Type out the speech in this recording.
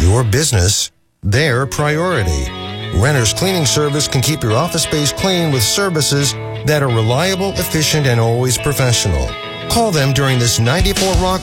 your business their priority. Renter's Cleaning Service can keep your office space clean with services that are reliable, efficient, and always professional. Call them during this 94 Rock